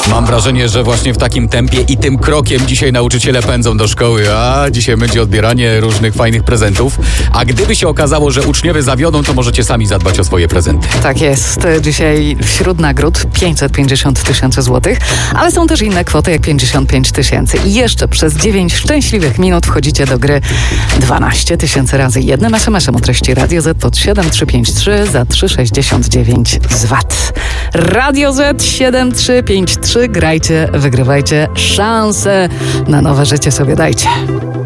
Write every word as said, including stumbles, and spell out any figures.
Mam wrażenie, że właśnie w takim tempie i tym krokiem dzisiaj nauczyciele pędzą do szkoły, a dzisiaj będzie odbieranie różnych fajnych prezentów. A gdyby się okazało, że uczniowie zawiodą, to możecie sami zadbać o swoje prezenty. Tak jest. Dzisiaj wśród nagród pięćset pięćdziesiąt tysięcy złotych, ale są też inne kwoty jak pięćdziesiąt pięć tysięcy. I jeszcze przez dziewięć szczęśliwych minut wchodzicie do gry dwanaście tysięcy razy jednym es em esem o treści Radio Z pod siedem trzy pięć trzy za trzy sześćdziesiąt dziewięć z V A T. Radio Z siedem trzy pięć trzy. Grajcie, wygrywajcie, szanse na nowe życie sobie dajcie.